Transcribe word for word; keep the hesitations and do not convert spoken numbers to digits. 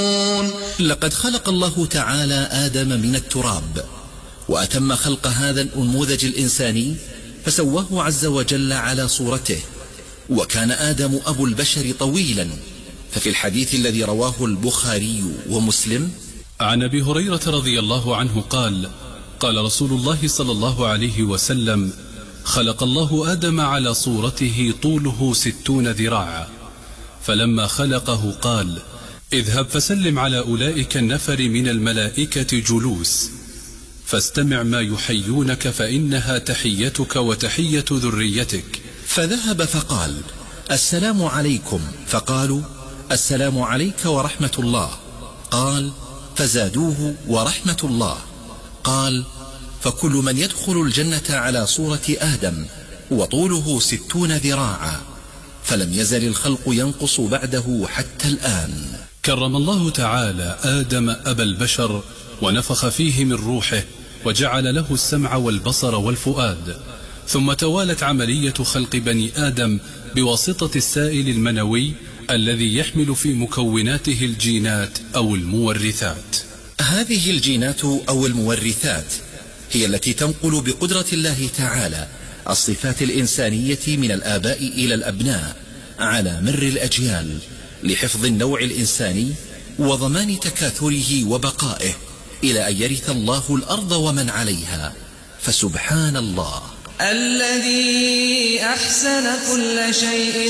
لقد خلق الله تعالى آدم من التراب، وأتم خلق هذا الأنموذج الإنساني فسواه عز وجل على صورته. وكان آدم أبو البشر طويلا، ففي الحديث الذي رواه البخاري ومسلم عن أبي هريرة رضي الله عنه قال: قال رسول الله صلى الله عليه وسلم: خلق الله آدم على صورته طوله ستون ذراعا، فلما خلقه قال: اذهب فسلم على أولئك النفر من الملائكة جلوس، فاستمع ما يحيونك فإنها تحيتك وتحية ذريتك. فذهب فقال: السلام عليكم، فقالوا: السلام عليك ورحمة الله. قال: فزادوه: ورحمة الله. قال: فكل من يدخل الجنة على صورة آدم وطوله ستون ذراعا، فلم يزل الخلق ينقص بعده حتى الآن. كرم الله تعالى آدم أبا البشر ونفخ فيه من روحه، وجعل له السمع والبصر والفؤاد، ثم توالت عملية خلق بني آدم بواسطة السائل المنوي الذي يحمل في مكوناته الجينات أو المورثات. هذه الجينات أو المورثات هي التي تنقل بقدرة الله تعالى الصفات الإنسانية من الآباء إلى الأبناء على مر الأجيال، لحفظ النوع الإنساني وضمان تكاثره وبقائه إلى أن يرث الله الأرض ومن عليها. فسبحان الله الذي أحسن كل شيء